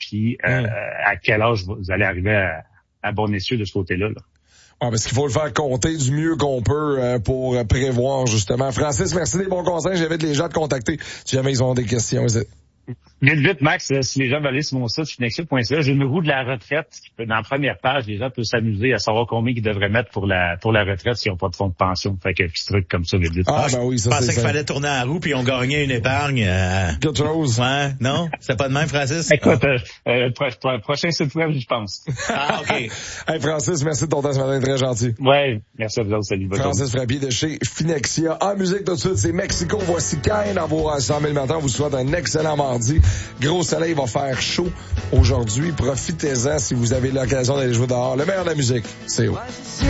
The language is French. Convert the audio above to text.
puis à quel âge vous allez arriver à bon escient de ce côté-là. Là. Parce qu'il faut le faire compter du mieux qu'on peut pour prévoir, justement. Francis, merci des bons conseils. J'invite les gens à te contacter si jamais ils ont des questions. Vite, Max, si les gens veulent aller sur mon site, finexia.ca, j'ai une roue de la retraite. Dans la première page, les gens peuvent s'amuser à savoir combien ils devraient mettre pour la retraite s'ils n'ont pas de fonds de pension. Fait que petit truc comme ça, vite. Oui, ça, je pensais qu'il fallait tourner la roue puis on gagnait une épargne. Quelque chose. Ouais, non? C'est pas de même, Francis? Écoute, prochain site web, je pense. OK. Hey, Francis, merci de ton temps ce matin, très gentil. Ouais, merci à vous autres, salut. Francis Frappier de chez Finexia. En musique tout de suite, c'est Mexico. Voici Kane dans vos 100 000 matins. On vous souhaite un excellent mardi. Gros soleil, va faire chaud aujourd'hui. Profitez-en si vous avez l'occasion d'aller jouer dehors. Le meilleur de la musique, c'est où?